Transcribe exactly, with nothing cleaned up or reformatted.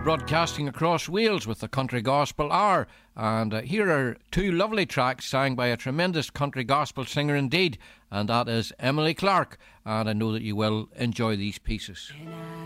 broadcasting across Wales with the Country Gospel Hour, and uh, here are two lovely tracks sang by a tremendous country gospel singer indeed, and that is Emily Clark, and I know that you will enjoy these pieces.